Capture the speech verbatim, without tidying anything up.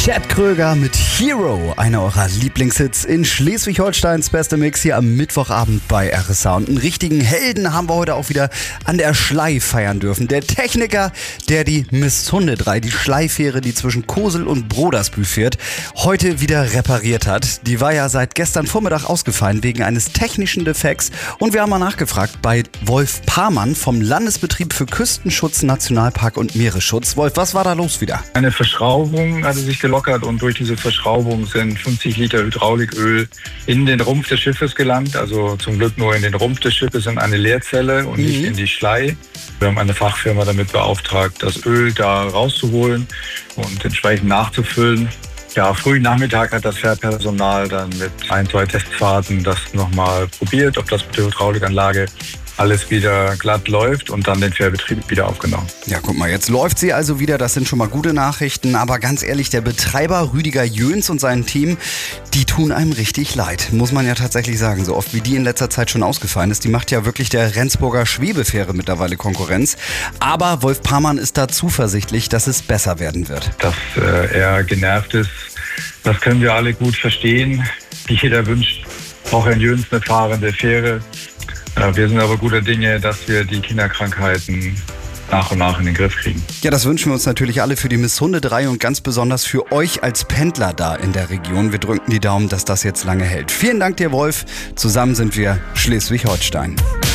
Chad Kröger mit Hero, einer eurer Lieblingshits in Schleswig-Holsteins beste Mix hier am Mittwochabend bei R S A. Und einen richtigen Helden haben wir heute auch wieder an der Schlei feiern dürfen. Der Techniker, der die Miss Hunde drei, die Schleifähre, die zwischen Kosel und Brodersbühl fährt, heute wieder repariert hat. Die war ja seit gestern Vormittag ausgefallen wegen eines technischen Defekts. Und wir haben mal nachgefragt bei Wolf Pamann vom Landesbetrieb für Küstenschutz, Nationalpark und Meeresschutz. Wolf, was war da los wieder? Eine Verschraubung hatte sich gelockert und durch diese Verschraubung sind fünfzig Liter Hydrauliköl in den Rumpf des Schiffes gelangt. Also zum Glück nur in den Rumpf des Schiffes in eine Leerzelle und mhm. nicht in die Schlei. Wir haben eine Fachfirma damit beauftragt, das Öl da rauszuholen und entsprechend nachzufüllen. Ja, frühen Nachmittag hat das Fährpersonal dann mit ein, zwei Testfahrten das nochmal probiert, ob das mit der Hydraulikanlage alles wieder glatt läuft und dann den Fährbetrieb wieder aufgenommen. Ja, guck mal, jetzt läuft sie also wieder, das sind schon mal gute Nachrichten, aber ganz ehrlich, der Betreiber Rüdiger Jöns und sein Team, die tun einem richtig leid, muss man ja tatsächlich sagen, so oft wie die in letzter Zeit schon ausgefallen ist, die macht ja wirklich der Rendsburger Schwebefähre mittlerweile Konkurrenz, aber Wolf Pamann ist da zuversichtlich, dass es besser werden wird. Dass äh, er genervt ist, das können wir alle gut verstehen, jeder wünscht auch Herrn Jöns eine fahrende Fähre. Wir sind aber guter Dinge, dass wir die Kinderkrankheiten nach und nach in den Griff kriegen. Ja, das wünschen wir uns natürlich alle für die Miss Hunde drei und ganz besonders für euch als Pendler da in der Region. Wir drücken die Daumen, dass das jetzt lange hält. Vielen Dank dir, Wolf. Zusammen sind wir Schleswig-Holstein.